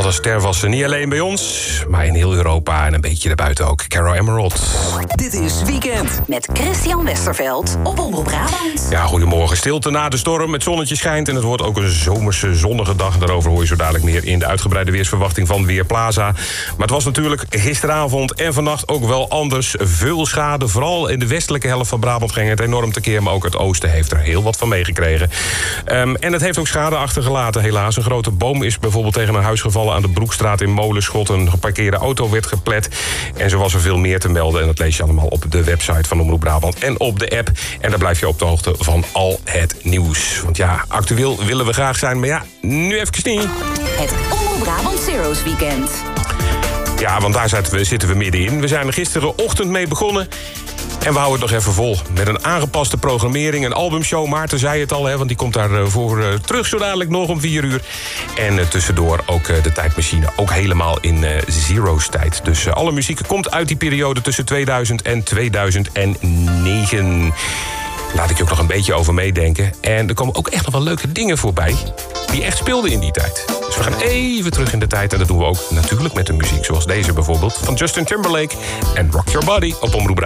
een ster was ze niet alleen bij ons, maar in heel Europa en een beetje daarbuiten ook. Caro Emerald. Dit is Weekend Met Christian Westerveld op Omroep Brabant. Ja, goedemorgen. Stilte na de storm. Het zonnetje schijnt en het wordt ook een zomerse zonnige dag. Daarover hoor je zo dadelijk meer in de uitgebreide weersverwachting van Weerplaza. Maar het was natuurlijk gisteravond en vannacht ook wel anders. Veel schade, vooral in de westelijke helft van Brabant ging het enorm tekeer. Maar ook het oosten heeft er heel wat van meegekregen. En het heeft ook schade achtergelaten, helaas. Een grote boom is bijvoorbeeld tegen een huis gevallen aan de Broekstraat in Molenschot. Een geparkeerde auto werd geplet. En zo was er veel meer te melden. En dat lees je allemaal op de website van Omroep Brabant en op de app. En daar blijf je op de hoogte van al het nieuws. Want ja, actueel willen we graag zijn, maar ja, nu even niet. Het Omroep Brabant Zero's Weekend. Ja, want daar zitten we middenin. We zijn er gisterenochtend mee begonnen. En we houden het nog even vol. Met een aangepaste programmering, een albumshow. Maarten zei het al, hè, want die komt daarvoor terug zo dadelijk nog om 4 uur. En tussendoor ook de tijdmachine. Ook helemaal in Zero's tijd. Dus alle muziek komt uit die periode tussen 2000 en 2009. Laat ik je ook nog een beetje over meedenken. En er komen ook echt nog wel leuke dingen voorbij die echt speelden in die tijd. Dus we gaan even terug in de tijd. En dat doen we ook natuurlijk met de muziek. Zoals deze bijvoorbeeld van Justin Timberlake en Rock Your Body op Omroep Brabant.